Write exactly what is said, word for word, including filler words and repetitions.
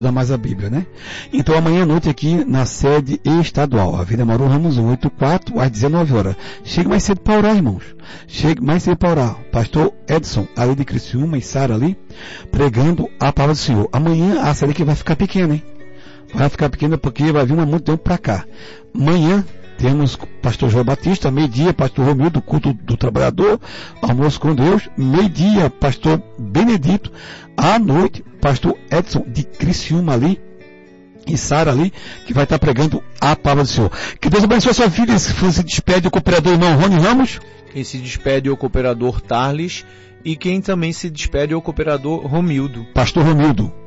da mais a Bíblia, né? Então amanhã à noite aqui na sede estadual, Avenida Mauro Ramos cento e oitenta e quatro, às dezenove horas. Chegue mais cedo para orar, irmãos. Chegue mais cedo para orar. Pastor Edson, ali de Criciúma e Sara ali, pregando a palavra do Senhor. Amanhã a série aqui vai ficar pequena, hein? Vai ficar pequena porque vai vir uma multidão para cá. Amanhã temos pastor João Batista, meio-dia, pastor Romildo, culto do trabalhador, almoço com Deus, meio-dia, pastor Benedito, à noite, pastor Edson de Criciúma ali, e Sara ali, que vai estar pregando a palavra do Senhor. Que Deus abençoe a sua vida. Se despede o cooperador irmão Rony Ramos. Quem se despede é o cooperador Tarles, e quem também se despede é o cooperador Romildo. Pastor Romildo.